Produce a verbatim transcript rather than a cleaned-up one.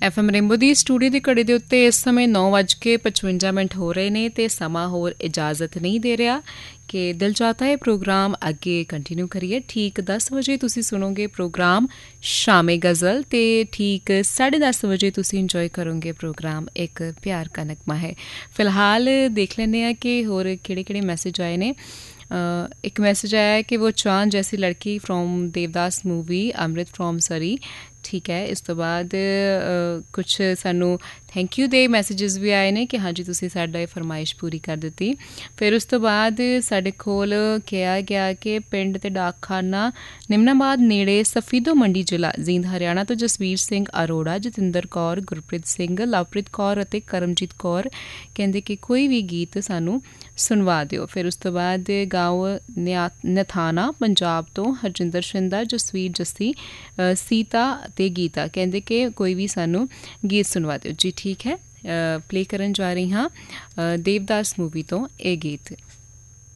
F M rainbow ਦੀ studio ਦੀ ਘੜੀ ਦੇ ਉੱਤੇ ਇਸ ਸਮੇਂ ਨੌ ਵੱਜ ਕੇ ਪਚਵੰਜਾ ਮਿੰਟ ਹੋ ਰਹੇ ਨੇ ਅਤੇ ਸਮਾਂ ਹੋਰ ਇਜਾਜ਼ਤ ਨਹੀਂ ਦੇ ਰਿਹਾ ਕਿ ਦਿਲ ਚਾਹਤਾ ਹੈ ਪ੍ਰੋਗਰਾਮ ਅੱਗੇ ਕੰਟੀਨਿਊ ਕਰੀਏ। ਠੀਕ ਦਸ ਵਜੇ ਤੁਸੀਂ ਸੁਣੋਗੇ ਪ੍ਰੋਗਰਾਮ ਸ਼ਾਮੇ ਗਜ਼ਲ ਅਤੇ ਠੀਕ ਸਾਢੇ ਦਸ ਵਜੇ ਤੁਸੀਂ ਇੰਜੋਏ ਕਰੋਗੇ ਪ੍ਰੋਗਰਾਮ ਇੱਕ ਪਿਆਰ ਕਾ ਨਗਮਾ ਹੈ। ਫਿਲਹਾਲ ਦੇਖ ਲੈਂਦੇ ਹਾਂ ਕਿ ਹੋਰ ਕਿਹੜੇ ਕਿਹੜੇ ਮੈਸੇਜ ਆਏ ਨੇ। ਇੱਕ ਮੈਸੇਜ ਆਇਆ ਹੈ ਕਿ वो चांद जैसी लड़की from Devdas movie Amrit from सरी। ठीक है, इस तो बाद कुछ सानू थैंक यू दे मैसेजेस भी आए ने कि हाँ जी तुसी साडा फरमाइश पूरी कर दित्ती। फिर उस तो बाद साडे कोल कहा गया कि पिंड ते डाकखाना निमनाबाद नेड़े सफीदो मंडी जिला जींद हरियाणा तो जसवीर सिंह अरोड़ा, जतिंदर कौर, गुरप्रीत सिंह, लवप्रीत कौर अते करमजीत कौर कहंदे कि कोई भी गीत सानू सुनवा दिओ। फिर उस तो बाद गाँव नथाना पंजाब तो हरजिंदर शिंदा, जसवीर जस्सी, सीता ते गीता कहंदे कि कोई भी सानू गीत सुनवा दिओ। जी ठीक है, प्ले करन जा रही हाँ देवदास मूवी तो ये गीत।